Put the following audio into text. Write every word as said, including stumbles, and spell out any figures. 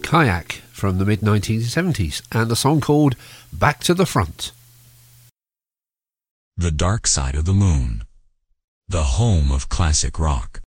Kayak from the mid nineteen seventies, and a song called Back to the Front. The Dark Side of the Moon, the home of classic rock.